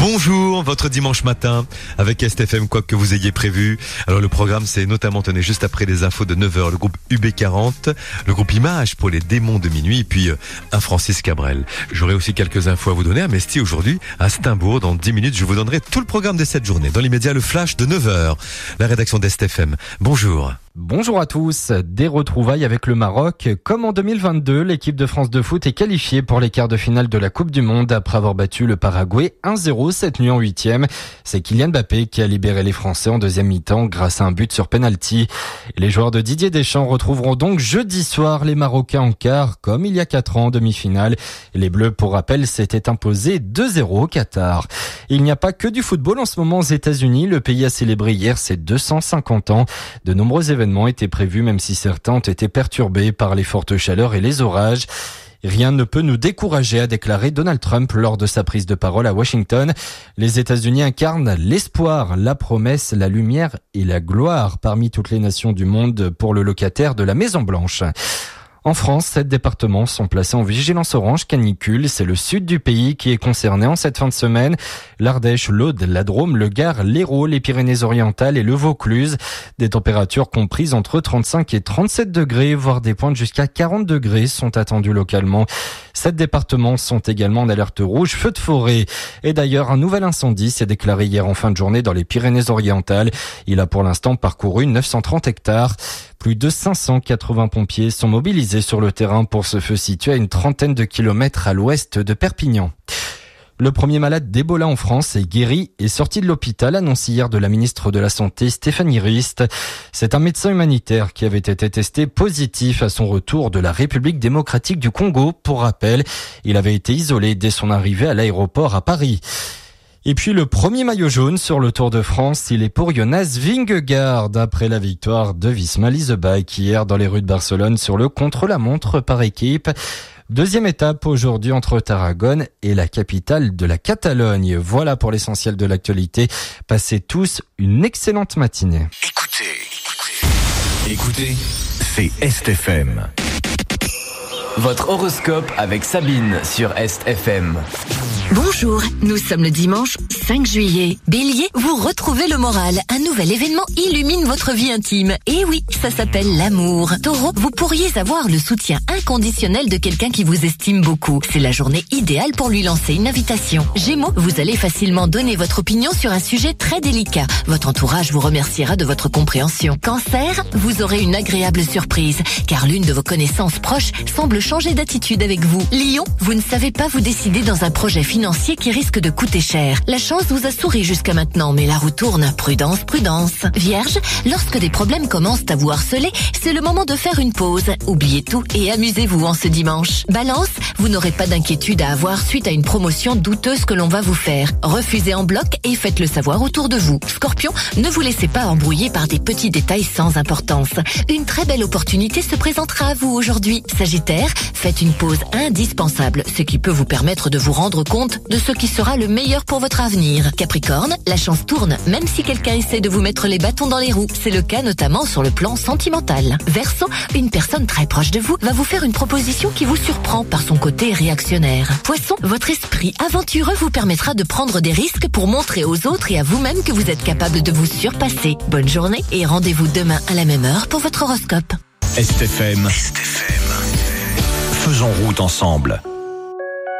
Bonjour, votre dimanche matin avec STFM, quoi que vous ayez prévu. Alors le programme, c'est notamment, tenez, juste après les infos de 9h, le groupe UB40, le groupe Image pour les démons de minuit, et puis un Francis Cabrel. J'aurai aussi quelques infos à vous donner à Mesti aujourd'hui, à Steimbourg. Dans 10 minutes, je vous donnerai tout le programme de cette journée. Dans l'immédiat, le flash de 9h, la rédaction d'STFM. Bonjour. Bonjour à tous. Des retrouvailles avec le Maroc. Comme en 2022, l'équipe de France de foot est qualifiée pour les quarts de finale de la Coupe du Monde après avoir battu le Paraguay 1-0 cette nuit en 8e. C'est Kylian Mbappé qui a libéré les Français en deuxième mi-temps grâce à un but sur penalty. Les joueurs de Didier Deschamps retrouveront donc jeudi soir les Marocains en quart, comme il y a 4 ans en demi-finale. Les Bleus, pour rappel, s'étaient imposés 2-0 au Qatar. Il n'y a pas que du football en ce moment aux États-Unis. Le pays a célébré hier ses 250 ans. De nombreux événements étaient prévus, même si certains ont été perturbés par les fortes chaleurs et les orages. Rien ne peut nous décourager, a déclaré Donald Trump lors de sa prise de parole à Washington. Les États-Unis incarnent l'espoir, la promesse, la lumière et la gloire parmi toutes les nations du monde pour le locataire de la Maison-Blanche. En France, 7 départements sont placés en vigilance orange canicule. C'est le sud du pays qui est concerné en cette fin de semaine. L'Ardèche, l'Aude, la Drôme, le Gard, l'Hérault, les Pyrénées-Orientales et le Vaucluse. Des températures comprises entre 35 et 37 degrés, voire des pointes jusqu'à 40 degrés sont attendues localement. 7 départements sont également en alerte rouge, feu de forêt. Et d'ailleurs, un nouvel incendie s'est déclaré hier en fin de journée dans les Pyrénées-Orientales. Il a pour l'instant parcouru 930 hectares. Plus de 580 pompiers sont mobilisés sur le terrain pour ce feu situé à une trentaine de kilomètres à l'ouest de Perpignan. Le premier malade d'Ebola en France est guéri et sorti de l'hôpital, annonce hier de la ministre de la Santé Stéphanie Rist. C'est un médecin humanitaire qui avait été testé positif à son retour de la République démocratique du Congo. Pour rappel, il avait été isolé dès son arrivée à l'aéroport à Paris. Et puis le premier maillot jaune sur le Tour de France, il est pour Jonas Vingegaard après la victoire de Visma Leasebike hier dans les rues de Barcelone sur le contre-la-montre par équipe. Deuxième étape aujourd'hui entre Tarragone et la capitale de la Catalogne. Voilà pour l'essentiel de l'actualité. Passez tous une excellente matinée. Écoutez, c'est STFM. Votre horoscope avec Sabine sur STFM. Bonjour, nous sommes le dimanche 5 juillet. Bélier, vous retrouvez le moral. Un nouvel événement illumine votre vie intime. Et oui, ça s'appelle l'amour. Taureau, vous pourriez avoir le soutien inconditionnel de quelqu'un qui vous estime beaucoup. C'est la journée idéale pour lui lancer une invitation. Gémeaux, vous allez facilement donner votre opinion sur un sujet très délicat. Votre entourage vous remerciera de votre compréhension. Cancer, vous aurez une agréable surprise, car l'une de vos connaissances proches semble changer d'attitude avec vous. Lion, vous ne savez pas vous décider dans un projet financier qui risque de coûter cher. La chance vous a souri jusqu'à maintenant, mais la roue tourne. Prudence, prudence. Vierge, lorsque des problèmes commencent à vous harceler, c'est le moment de faire une pause. Oubliez tout et amusez-vous en ce dimanche. Balance, vous n'aurez pas d'inquiétude à avoir suite à une promotion douteuse que l'on va vous faire. Refusez en bloc et faites-le savoir autour de vous. Scorpion, ne vous laissez pas embrouiller par des petits détails sans importance. Une très belle opportunité se présentera à vous aujourd'hui. Sagittaire, faites une pause indispensable, ce qui peut vous permettre de vous rendre compte de ce qui sera le meilleur pour votre avenir. Capricorne, la chance tourne, même si quelqu'un essaie de vous mettre les bâtons dans les roues. C'est le cas notamment sur le plan sentimental. Verseau, une personne très proche de vous va vous faire une proposition qui vous surprend par son côté réactionnaire. Poisson, votre esprit aventureux vous permettra de prendre des risques pour montrer aux autres et à vous-même que vous êtes capable de vous surpasser. Bonne journée et rendez-vous demain à la même heure pour votre horoscope. STFM. Faisons route ensemble.